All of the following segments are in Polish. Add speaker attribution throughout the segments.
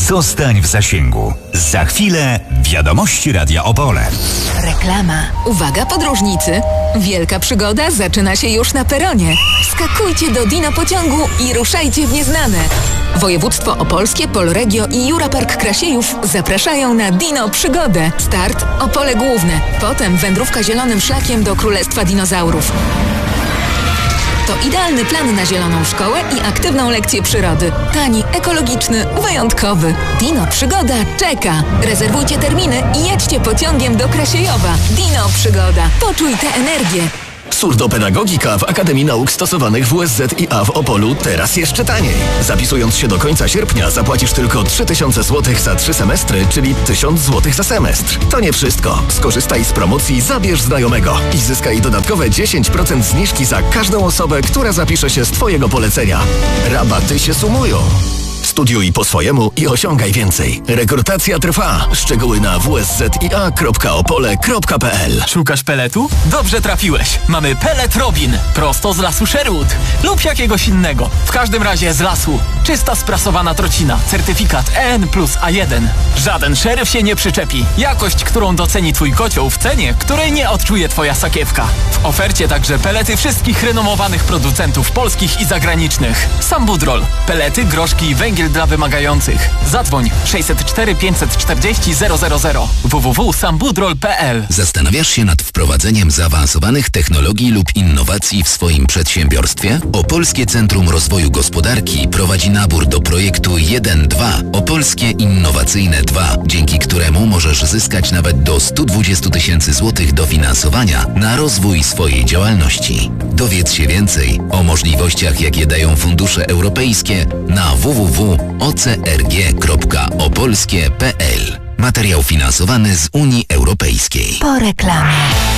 Speaker 1: Zostań w zasięgu. Za chwilę wiadomości Radia Opole.
Speaker 2: Reklama. Uwaga podróżnicy! Wielka przygoda zaczyna się już na peronie. Wskakujcie do Dino pociągu i ruszajcie w nieznane. Województwo opolskie, Polregio i Jurapark Krasiejów zapraszają na Dino Przygodę. Start Opole Główne. Potem wędrówka zielonym szlakiem do Królestwa Dinozaurów. To idealny plan na zieloną szkołę i aktywną lekcję przyrody. Tani, ekologiczny, wyjątkowy. Dino Przygoda czeka. Rezerwujcie terminy i jedźcie pociągiem do Krasiejowa. Dino Przygoda. Poczuj tę energię.
Speaker 3: Surdopedagogika w Akademii Nauk Stosowanych WSZ i A w Opolu teraz jeszcze taniej. Zapisując się do końca sierpnia zapłacisz tylko 3000 zł za 3 semestry, czyli 1000 zł za semestr. To nie wszystko. Skorzystaj z promocji Zabierz znajomego i zyskaj dodatkowe 10% zniżki za każdą osobę, która zapisze się z Twojego polecenia. Rabaty się sumują. Studiuj po swojemu i osiągaj więcej. Rekrutacja trwa. Szczegóły na wsz.opole.pl.
Speaker 4: Szukasz peletu? Dobrze trafiłeś. Mamy pelet Robin. Prosto z lasu Sherwood. Lub jakiegoś innego. W każdym razie z lasu. Czysta sprasowana trocina. Certyfikat EN+A1. Żaden szeryf się nie przyczepi. Jakość, którą doceni Twój kocioł w cenie, której nie odczuje Twoja sakiewka. W ofercie także pelety wszystkich renomowanych producentów polskich i zagranicznych. Sambudrol. Pelety, groszki i węgiel dla wymagających. Zadzwoń 604 540 000 www.sambudrol.pl.
Speaker 5: Zastanawiasz się nad wprowadzeniem zaawansowanych technologii lub innowacji w swoim przedsiębiorstwie? Opolskie Centrum Rozwoju Gospodarki prowadzi nabór do projektu 1-2 Opolskie Innowacyjne 2, dzięki któremu możesz zyskać nawet do 120 000 złotych dofinansowania na rozwój swojej działalności. Dowiedz się więcej o możliwościach, jakie dają fundusze europejskie na www.ocrg.opolskie.pl. Materiał finansowany z Unii Europejskiej.
Speaker 2: Po reklamie.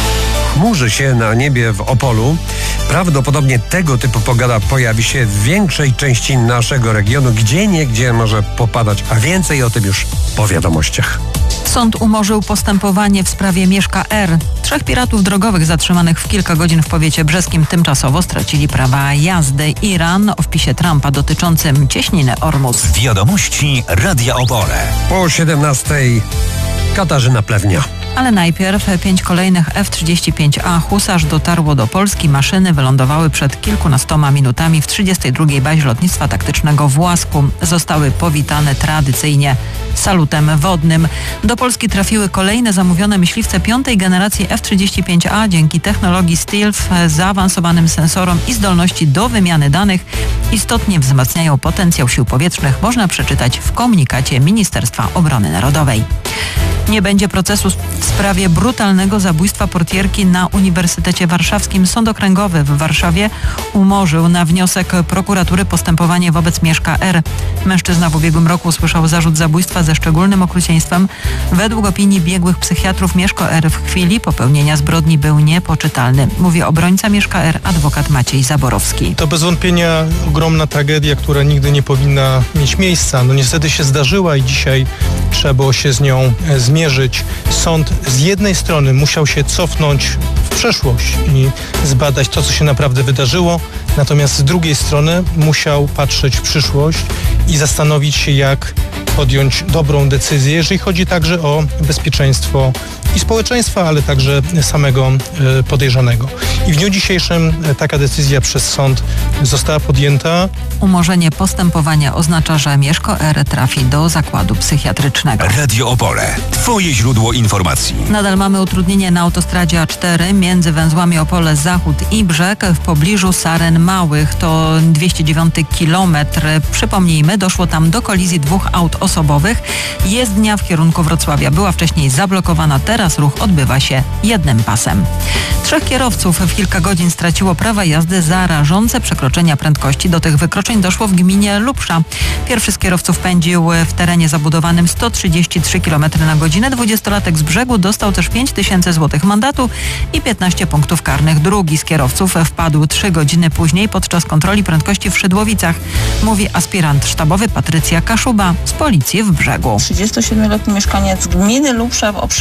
Speaker 6: Chmurzy się na niebie w Opolu. Prawdopodobnie tego typu pogoda pojawi się w większej części naszego regionu. Gdzieniegdzie może popadać, a więcej o tym już po wiadomościach.
Speaker 7: Sąd umorzył postępowanie w sprawie Mieszka R. 3 piratów drogowych zatrzymanych w kilka godzin w powiecie brzeskim tymczasowo stracili prawa jazdy. Iran o wpisie Trumpa dotyczącym cieśniny Ormus.
Speaker 1: Wiadomości Radia Opole.
Speaker 6: Po 17:00 Katarzyna Plewnia.
Speaker 7: Ale najpierw 5 kolejnych F-35A Husarz dotarło do Polski. Maszyny wylądowały przed kilkunastoma minutami w 32. bazie lotnictwa taktycznego w Łasku. Zostały powitane tradycyjnie salutem wodnym. Do Polski trafiły kolejne zamówione myśliwce 5. generacji F-35A. Dzięki technologii Stealth, zaawansowanym sensorom i zdolności do wymiany danych istotnie wzmacniają potencjał sił powietrznych, można przeczytać w komunikacie Ministerstwa Obrony Narodowej. Nie będzie procesu w sprawie brutalnego zabójstwa portierki na Uniwersytecie Warszawskim. Sąd Okręgowy w Warszawie umorzył na wniosek prokuratury postępowanie wobec Mieszka R. Mężczyzna w ubiegłym roku usłyszał zarzut zabójstwa ze szczególnym okrucieństwem. Według opinii biegłych psychiatrów Mieszko R. w chwili popełnienia zbrodni był niepoczytalny. Mówi obrońca Mieszka R. adwokat Maciej Zaborowski.
Speaker 8: To bez wątpienia ogromna tragedia, która nigdy nie powinna mieć miejsca. No niestety się zdarzyła i dzisiaj trzeba było się z nią zmierzyć. Sąd z jednej strony musiał się cofnąć w przeszłość i zbadać to, co się naprawdę wydarzyło, natomiast z drugiej strony musiał patrzeć w przyszłość i zastanowić się, jak podjąć dobrą decyzję, jeżeli chodzi także o bezpieczeństwo i społeczeństwa, ale także samego podejrzanego. I w dniu dzisiejszym taka decyzja przez sąd została podjęta.
Speaker 7: Umorzenie postępowania oznacza, że Mieszko R. trafi do zakładu psychiatrycznego.
Speaker 1: Radio Opole. Twoje źródło informacji.
Speaker 7: Nadal mamy utrudnienie na autostradzie A4 między węzłami Opole Zachód i Brzeg w pobliżu Saren Małych. To 209 kilometr. Przypomnijmy, doszło tam do kolizji 2 aut osobowych. Jezdnia w kierunku Wrocławia była wcześniej zablokowana. Teraz ruch odbywa się jednym pasem. 3 kierowców w kilka godzin straciło prawa jazdy za rażące przekroczenia prędkości. Do tych wykroczeń doszło w gminie Lubsza. Pierwszy z kierowców pędził w terenie zabudowanym 133 km na godzinę. 20-latek z Brzegu dostał też 5000 zł mandatu i 15 punktów karnych. Drugi z kierowców wpadł 3 godziny później podczas kontroli prędkości w Szydłowicach. Mówi aspirant sztabowy Patrycja Kaszuba z policji w Brzegu.
Speaker 9: 37-letni mieszkaniec gminy Lubsza w obszarze zabudowanym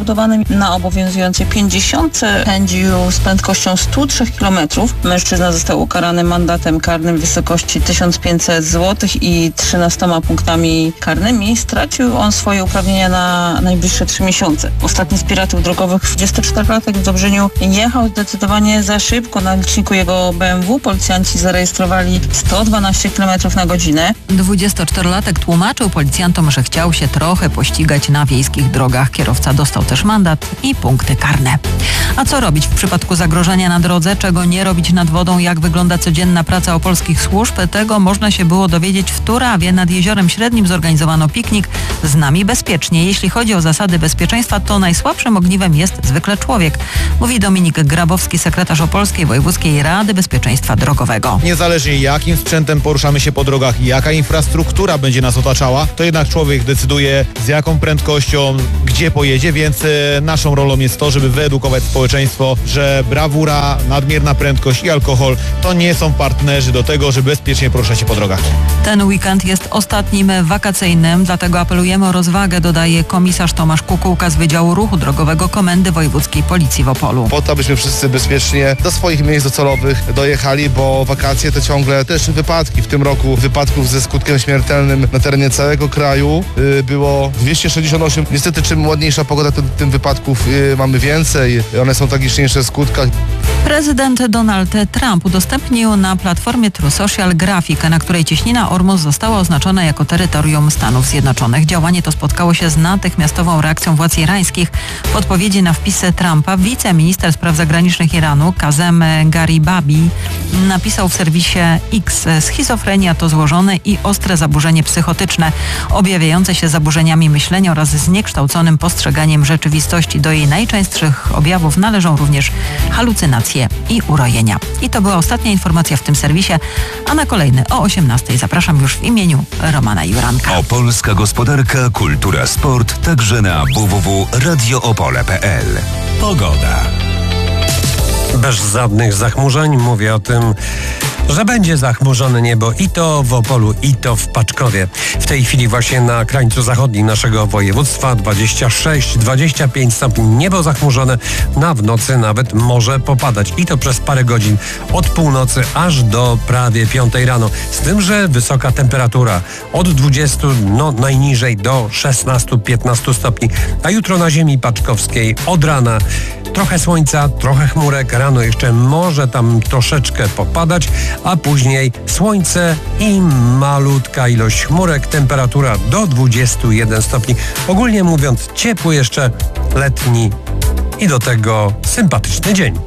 Speaker 9: zabudowanym. Na obowiązującej 50 pędził z prędkością 103 km. Mężczyzna został ukarany mandatem karnym w wysokości 1500 zł i 13 punktami karnymi. Stracił on swoje uprawnienia na najbliższe 3 miesiące. Ostatni z piratów drogowych, 24-latek w Dobrzyniu, jechał zdecydowanie za szybko. Na liczniku jego BMW policjanci zarejestrowali 112 km na godzinę.
Speaker 7: 24-latek tłumaczył policjantom, że chciał się trochę pościgać na wiejskich drogach. Kierowca dostał też mandat i punkty karne. A co robić w przypadku zagrożenia na drodze? Czego nie robić nad wodą? Jak wygląda codzienna praca opolskich służb? Tego można się było dowiedzieć w Turawie. Nad Jeziorem Średnim zorganizowano piknik Z nami bezpiecznie. Jeśli chodzi o zasady bezpieczeństwa, to najsłabszym ogniwem jest zwykle człowiek, mówi Dominik Grabowski, sekretarz Opolskiej Wojewódzkiej Rady Bezpieczeństwa Drogowego.
Speaker 10: Niezależnie jakim sprzętem poruszamy się po drogach i jaka infrastruktura będzie nas otaczała, to jednak człowiek decyduje, z jaką prędkością, gdzie pojedzie, więc naszą rolą jest to, żeby wyedukować społeczeństwo, że brawura, nadmierna prędkość i alkohol to nie są partnerzy do tego, żeby bezpiecznie poruszać się po drogach.
Speaker 7: Ten weekend jest ostatnim wakacyjnym, dlatego apelujemy o rozwagę, dodaje komisarz Tomasz Kukułka z Wydziału Ruchu Drogowego Komendy Wojewódzkiej Policji w Opolu.
Speaker 11: Po to, abyśmy wszyscy bezpiecznie do swoich miejsc docelowych dojechali, bo wakacje to ciągle też wypadki. W tym roku wypadków ze skutkiem śmiertelnym na terenie całego kraju było 268. Niestety czym ładniejsza pogoda, tym wypadków mamy więcej. One są tragiczniejsze w skutkach.
Speaker 7: Prezydent Donald Trump udostępnił na platformie True Social grafikę, na której cieśnina Ormus została oznaczona jako terytorium Stanów Zjednoczonych. Działanie to spotkało się z natychmiastową reakcją władz irańskich. W odpowiedzi na wpisy Trumpa wiceminister spraw zagranicznych Iranu Kazem Garibabi napisał w serwisie X: schizofrenia to złożone i ostre zaburzenie psychotyczne, objawiające się zaburzeniami myślenia oraz zniekształconym postrzeganiem rzeczywistości. Do jej najczęstszych objawów należą również halucynacje i urojenia. I to była ostatnia informacja w tym serwisie, a na kolejny o 18:00 zapraszam już w imieniu Romana Juranka.
Speaker 1: Opolska gospodarka, kultura, sport, także na www.radioopole.pl. Pogoda.
Speaker 6: Bez żadnych zachmurzeń. Mówię o tym, że będzie zachmurzone niebo i to w Opolu, i to w Paczkowie. W tej chwili właśnie na krańcu zachodnim naszego województwa 26-25 stopni. Niebo zachmurzone, w nocy nawet może popadać. I to przez parę godzin od północy aż do prawie 5 rano. Z tym, że wysoka temperatura od 20, najniżej do 16-15 stopni. A jutro na ziemi paczkowskiej od rana trochę słońca, trochę chmurek. Rano jeszcze może tam troszeczkę popadać, a później słońce i malutka ilość chmurek, temperatura do 21 stopni. Ogólnie mówiąc, ciepły jeszcze letni i do tego sympatyczny dzień.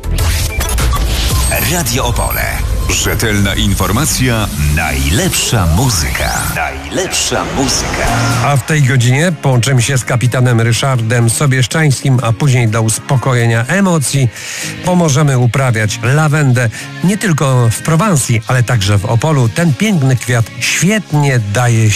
Speaker 1: Radio Opole. Rzetelna informacja, najlepsza muzyka. Najlepsza muzyka.
Speaker 6: A w tej godzinie połączymy się z kapitanem Ryszardem Sobieszczańskim, a później dla uspokojenia emocji pomożemy uprawiać lawendę nie tylko w Prowansji, ale także w Opolu. Ten piękny kwiat świetnie daje